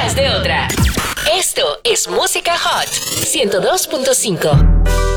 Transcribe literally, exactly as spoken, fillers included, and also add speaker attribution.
Speaker 1: detrás de otra. Esto es Música Hot ciento dos punto cinco.